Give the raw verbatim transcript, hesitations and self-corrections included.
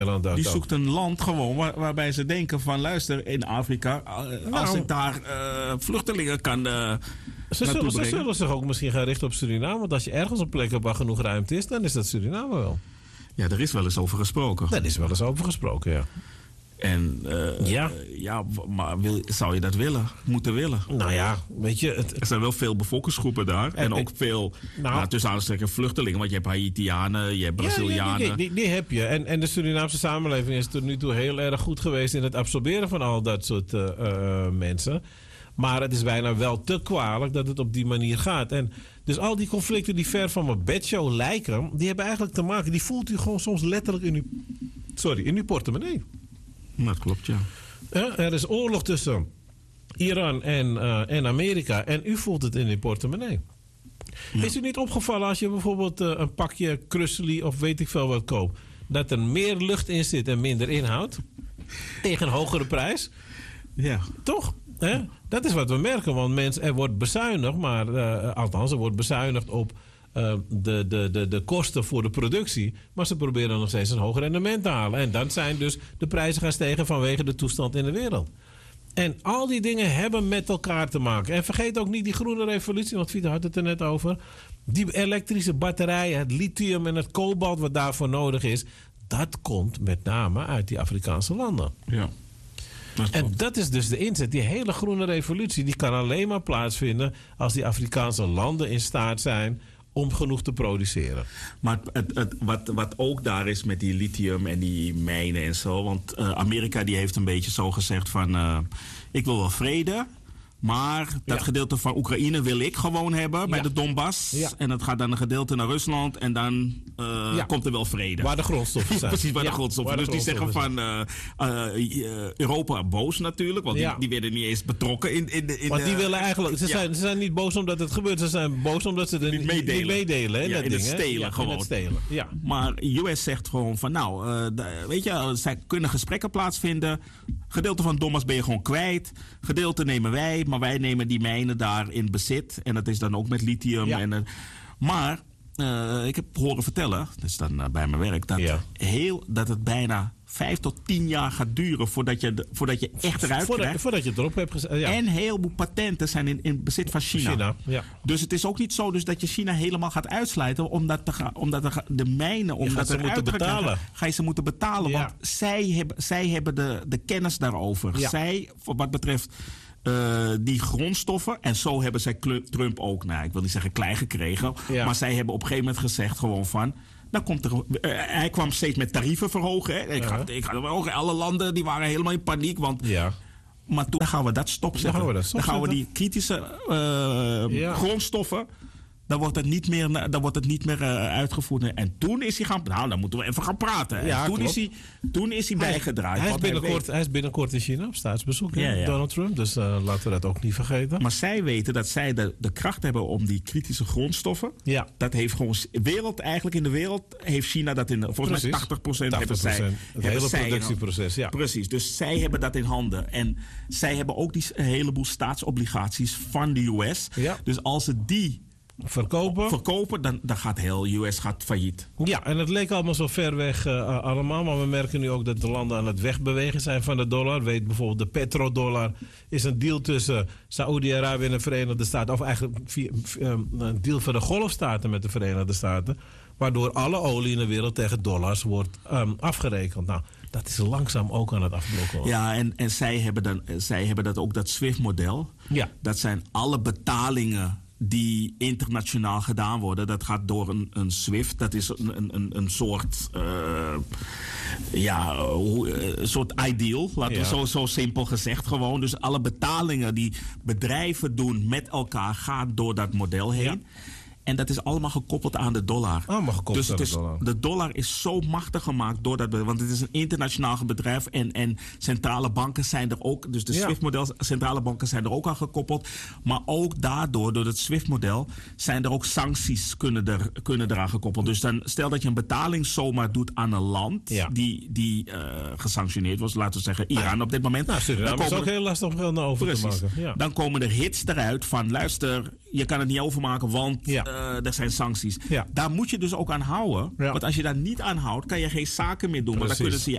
Die zoekt een land gewoon waar, waarbij ze denken van luister, in Afrika, nou, als ik daar uh, vluchtelingen kan uh, ze, zullen, ze zullen zich ook misschien gaan richten op Suriname. Want als je ergens een plek hebt waar genoeg ruimte is, dan is dat Suriname wel. Ja, er is wel eens over gesproken. Daar is wel eens over gesproken, ja. En uh, ja. ja, maar wil, zou je dat willen? Moeten willen? Nou ja, weet je... Het, er zijn wel veel bevolkingsgroepen daar. En, en ook veel, nou, nou, tussen aanstekens vluchtelingen. Want je hebt Haitianen, je hebt Brazilianen. Ja, ja, die, die, die heb je. En, en de Surinaamse samenleving is tot nu toe heel erg goed geweest in het absorberen van al dat soort uh, uh, mensen. Maar het is bijna wel te kwalijk dat het op die manier gaat. En dus al die conflicten die ver van mijn bedshow lijken, die hebben eigenlijk te maken... Die voelt u gewoon soms letterlijk in uw, sorry, in uw portemonnee. Dat klopt, ja. ja. Er is oorlog tussen Iran en, uh, en Amerika. En u voelt het in uw portemonnee. Ja. Is u niet opgevallen als je bijvoorbeeld uh, een pakje Krussely of weet ik veel wat koopt... dat er meer lucht in zit en minder inhoud? Tegen een hogere prijs? Ja. Toch? Hè? Dat is wat we merken. Want mensen, er wordt bezuinigd, maar uh, althans er wordt bezuinigd op... Uh, de, de, de, de kosten voor de productie. Maar ze proberen nog steeds een hoger rendement te halen. En dan zijn dus de prijzen gaan stijgen vanwege de toestand in de wereld. En al die dingen hebben met elkaar te maken. En vergeet ook niet die groene revolutie, want Vito had het er net over. Die elektrische batterijen, het lithium en het kobalt wat daarvoor nodig is. Dat komt met name uit die Afrikaanse landen. Ja. Dat en dat is dus de inzet. Die hele groene revolutie die kan alleen maar plaatsvinden als die Afrikaanse landen in staat zijn om genoeg te produceren. Maar het, het, wat, wat ook daar is met die lithium en die mijnen en zo... want uh, Amerika die heeft een beetje zo gezegd van... Uh, ik wil wel vrede... maar dat ja. gedeelte van Oekraïne wil ik gewoon hebben bij ja. de Donbass. Ja. En dat gaat dan een gedeelte naar Rusland en dan uh, ja. komt er wel vrede. Waar de grondstoffen zijn. Precies, waar ja. de grondstoffen. Waar dus de grondstoffen die zeggen van uh, uh, uh, Europa boos natuurlijk, want ja. die, die werden niet eens betrokken in, in de... In want die uh, willen eigenlijk... Ze, ja. zijn, ze zijn niet boos omdat het gebeurt, ze zijn boos omdat ze er niet meedelen. Niet meedelen hè, ja, dat in ding, het stelen ja, gewoon. In het stelen. Ja. Maar U S zegt gewoon van nou, uh, de, weet je, zij kunnen gesprekken plaatsvinden. Gedeelte van Donbass ben je gewoon kwijt. Gedeelte nemen wij, maar wij nemen die mijnen daar in bezit. En dat is dan ook met lithium. Ja. En, uh, maar uh, ik heb horen vertellen, dat is dan uh, bij mijn werk, dat, ja. heel, dat het bijna vijf tot tien jaar gaat duren voordat je, de, voordat je echt eruit voordat, krijgt. Voordat je het erop hebt gezet. Ja. En heel veel patenten zijn in, in bezit van China. China ja. Dus het is ook niet zo dus dat je China helemaal gaat uitsluiten, omdat, te ga, omdat de, de mijnen, omdat ze moeten betalen. Ga je ze moeten betalen, ja. want zij hebben, zij hebben de, de kennis daarover. Ja. Zij, voor wat betreft uh, die grondstoffen, en zo hebben zij Trump ook, nou, ik wil niet zeggen klein gekregen, ja. maar zij hebben op een gegeven moment gezegd gewoon van, dan komt er, uh, hij kwam steeds met tarieven verhogen. Hè. Ik, ga, ik ga verhogen. Alle landen die waren helemaal in paniek. Want, ja. Maar toen gaan we dat stopzetten. Dan gaan we, dat dan gaan we die kritische uh, ja. grondstoffen. Dan wordt het niet meer, dan wordt het niet meer uh, uitgevoerd. En toen is hij gaan... Nou, dan moeten we even gaan praten. Ja, toen, is hij, toen is hij bijgedraaid. Hij is, binnenkort, hij, hij is binnenkort in China op staatsbezoek. Ja, ja. Donald Trump. Dus uh, laten we dat ook niet vergeten. Maar zij weten dat zij de, de kracht hebben om die kritische grondstoffen. Ja. Dat heeft gewoon... Wereld, eigenlijk in de wereld heeft China dat in... Volgens Precies. mij tachtig procent hebben zij... Het hebben hele zij productieproces, ja. Precies. Dus zij hebben dat in handen. En zij hebben ook die een heleboel staatsobligaties van de U S. Ja. Dus als ze die... Verkopen. Verkopen, dan, dan gaat heel U S gaat failliet. Ja, en het leek allemaal zo ver weg uh, allemaal. Maar we merken nu ook dat de landen aan het wegbewegen zijn van de dollar. Weet bijvoorbeeld de petrodollar is een deal tussen Saoedi-Arabië en de Verenigde Staten. Of eigenlijk een deal van de golfstaten met de Verenigde Staten. Waardoor alle olie in de wereld tegen dollars wordt um, afgerekend. Nou, dat is langzaam ook aan het afblokken. Ja, en, en zij, hebben dan, zij hebben dat ook dat SWIFT-model. Ja. Dat zijn alle betalingen die internationaal gedaan worden. Dat gaat door een, een SWIFT. Dat is een, een, een soort... Uh, ja, een soort ideal. Laten ja. we zo, zo simpel gezegd gewoon. Dus alle betalingen die bedrijven doen met elkaar gaan door dat model heen. Ja. En dat is allemaal gekoppeld aan de dollar. Allemaal gekoppeld dus het aan is, de dollar. De dollar is zo machtig gemaakt door dat bedrijf. Want het is een internationaal bedrijf. En, en centrale banken zijn er ook. Dus de ja. SWIFT-model, centrale banken zijn er ook aan gekoppeld. Maar ook daardoor, door het SWIFT-model, zijn er ook sancties kunnen, er, kunnen eraan gekoppeld. Dus dan stel dat je een betaling zomaar doet aan een land ja. die, die uh, gesanctioneerd was. Laten we zeggen Iran op dit moment. Nou, Suriname is ook heel lastig om geld naar over precies, te maken. Ja. Dan komen er hits eruit van luister... je kan het niet overmaken, want Ja. uh, er zijn sancties. Ja. Daar moet je dus ook aan houden. Ja. Want als je daar niet aan houdt, kan je geen zaken meer doen. Want dan Precies. kunnen ze je